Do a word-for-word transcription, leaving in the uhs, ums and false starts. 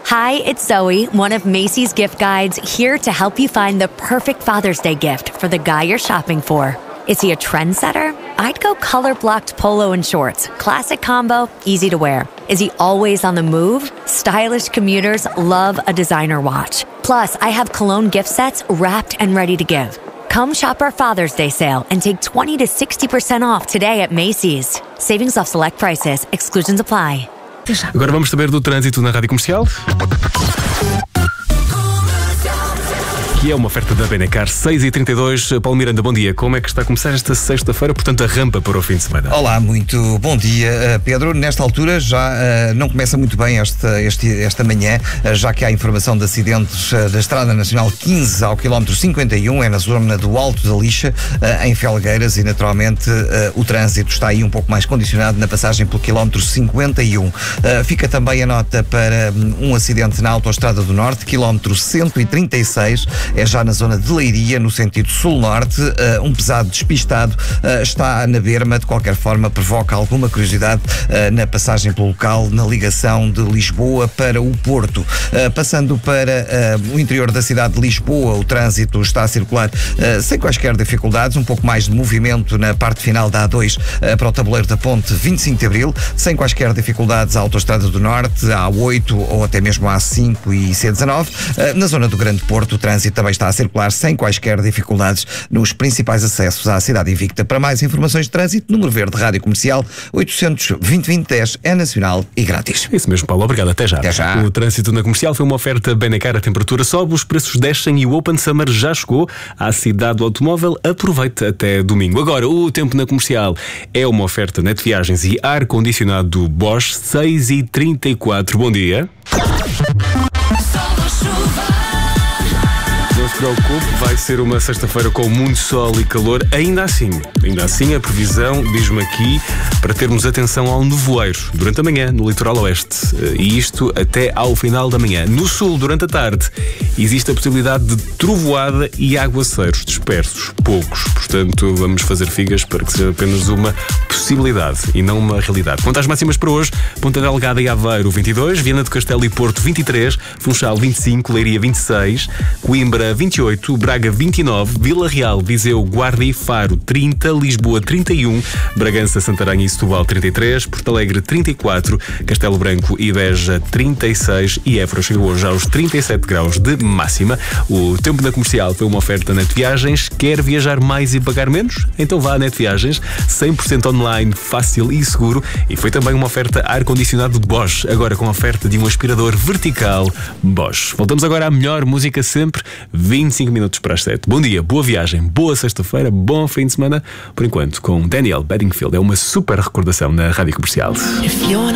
Hi, it's Zoe, one of Macy's gift guides, here to help you find the perfect Father's Day gift for the guy you're shopping for. Is he a trendsetter? I'd go color-blocked polo and shorts. Classic combo, easy to wear. Is he always on the move? Stylish commuters love a designer watch. Plus, I have cologne gift sets wrapped and ready to give. Come shop our Father's Day sale and take twenty to sixty percent off today at Macy's. Savings off select prices. Exclusions apply. Agora vamos saber do trânsito na Rádio Comercial. Que é uma oferta da Benacar. Seis e trinta e dois. Paulo Miranda, bom dia. Como é que está a começar esta sexta-feira, portanto a rampa para o fim de semana? Olá, muito bom dia, Pedro. Nesta altura já uh, não começa muito bem esta, este, esta manhã, uh, já que há informação de acidentes uh, da Estrada Nacional quinze ao quilómetro cinquenta e um, é na zona do Alto da Lixa, uh, em Felgueiras, e naturalmente uh, o trânsito está aí um pouco mais condicionado na passagem pelo quilómetro cinquenta e um. Uh, fica também a nota para um, um acidente na Autoestrada do Norte, quilómetro cento e trinta e seis, é já na zona de Leiria, no sentido sul-norte. Uh, um pesado despistado uh, está na berma. De qualquer forma, provoca alguma curiosidade uh, na passagem pelo local, na ligação de Lisboa para o Porto. Uh, passando para uh, o interior da cidade de Lisboa, o trânsito está a circular uh, sem quaisquer dificuldades, um pouco mais de movimento na parte final da A dois uh, para o tabuleiro da ponte vinte e cinco de Abril, sem quaisquer dificuldades a Autoestrada do Norte, a A oito ou até mesmo a A cinco e C dezenove. Uh, na zona do Grande Porto, o trânsito também está a circular sem quaisquer dificuldades nos principais acessos à cidade invicta. Para mais informações de trânsito, número verde Rádio Comercial oitocentos, vinte, vinte, dez, é nacional e grátis. Isso mesmo, Paulo. Obrigado. Até já. Até já. O trânsito na Comercial foi uma oferta Benacar. A temperatura sobe, os preços descem e o Open Summer já chegou à cidade do automóvel. Aproveite até domingo. Agora, o tempo na Comercial é uma oferta Net Viagens e ar-condicionado do Bosch. Seis e trinta e quatro. Bom dia. Não se preocupe, vai ser uma sexta-feira com muito sol e calor. Ainda assim, ainda assim a previsão diz-me aqui para termos atenção ao nevoeiro durante a manhã no litoral oeste, e isto até ao final da manhã. No sul, durante a tarde, existe a possibilidade de trovoada e aguaceiros dispersos, poucos. Portanto, vamos fazer figas para que seja apenas uma possibilidade e não uma realidade. Quanto às máximas para hoje, Ponta Delgada e Aveiro vinte e dois, Viana do Castelo e Porto vinte e três, Funchal vinte e cinco, Leiria vinte e seis, Coimbra vinte e oito, Braga vinte e nove, Vila Real, Viseu, Guarda e Faro trinta, Lisboa trinta e um, Bragança, Santarém e Setúbal trinta e três, Porto Alegre trinta e quatro, Castelo Branco e Beja trinta e seis e Évora chegou hoje aos trinta e sete graus de máxima. O tempo na Comercial foi uma oferta Net Viagens. Quer viajar mais e pagar menos? Então vá a Net Viagens, cem por cento online, fácil e seguro. E foi também uma oferta ar-condicionado Bosch, agora com a oferta de um aspirador vertical Bosch. Voltamos agora à melhor música sempre, vinte e cinco minutos para as sete. Bom dia, boa viagem, boa sexta-feira, bom fim de semana. Por enquanto, com Daniel Bedingfield, é uma super recordação na Rádio Comercial.